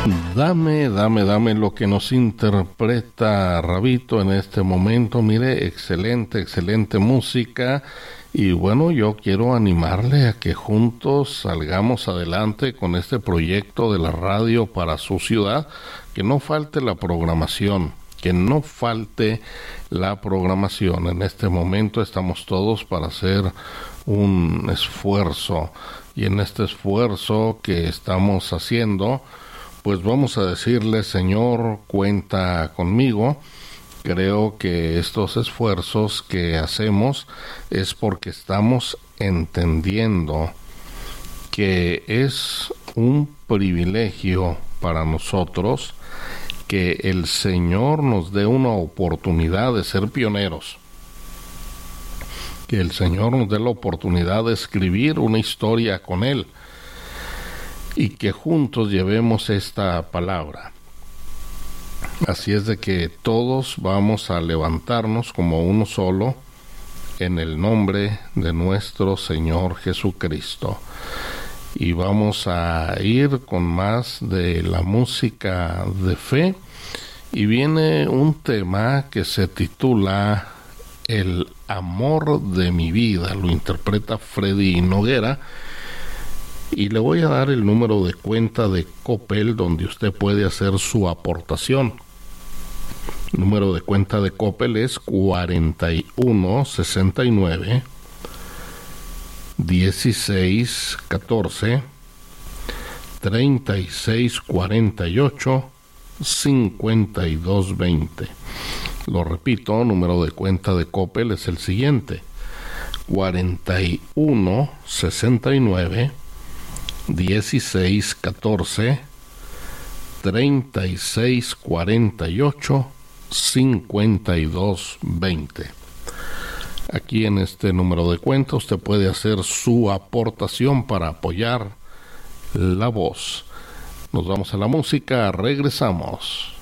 Dame lo que nos interpreta Rabito en este momento. Mire, excelente música. Y bueno, yo quiero animarle a que juntos salgamos adelante con este proyecto de la radio para su ciudad. Que no falte la programación. En este momento estamos todos para hacer un esfuerzo. Y en este esfuerzo que estamos haciendo, pues vamos a decirle: Señor, cuenta conmigo. Creo que estos esfuerzos que hacemos es porque estamos entendiendo que es un privilegio para nosotros que el Señor nos dé una oportunidad de ser pioneros. Que el Señor nos dé la oportunidad de escribir una historia con Él. Y que juntos llevemos esta palabra. Así es de que todos vamos a levantarnos como uno solo en el nombre de nuestro Señor Jesucristo. Y vamos a ir con más de la música de fe. Y viene un tema que se titula El amor de mi vida. Lo interpreta Freddy Noguera. Y le voy a dar el número de cuenta de Coppel donde usted puede hacer su aportación. El número de cuenta de Coppel es 4169 1614 3648 5220. Lo repito, número de cuenta de Coppel es el siguiente: 4169 1614 3648 5220. Aquí en este número de cuenta usted puede hacer su aportación para apoyar la voz. Nos vamos a la música, regresamos.